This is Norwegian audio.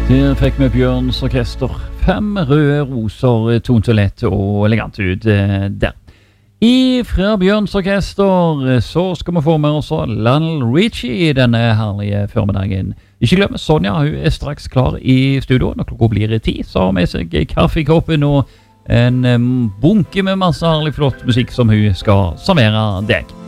Der fikk vi Bjørns Orkester. 5 røde roser, tonte lett og elegant ut der. Fra Bjørns Orkester så skal vi få med oss Lionel Richie i denne herlige formiddagen. Ikke glem, Sonja, hun straks klar i studio. Når klokka blir 10, så har hun med seg kaffekoppen og en bunke med masse herlig flott musikk som hun skal servere deg.